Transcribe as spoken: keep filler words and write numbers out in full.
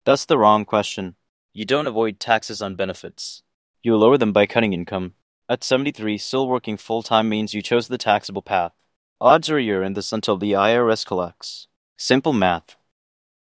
That's the wrong question. You don't avoid taxes on benefits. You lower them by cutting income. At seventy-three, still working full-time means you chose the taxable path. Odds are you're in this until the I R S collects. Simple math.